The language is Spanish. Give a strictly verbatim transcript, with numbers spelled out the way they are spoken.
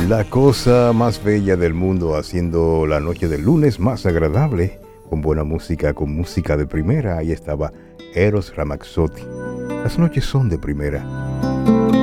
La cosa más bella del mundo, haciendo la noche del lunes más agradable, con buena música, con música de primera. Ahí estaba Eros Ramazzotti. Las noches son de primera.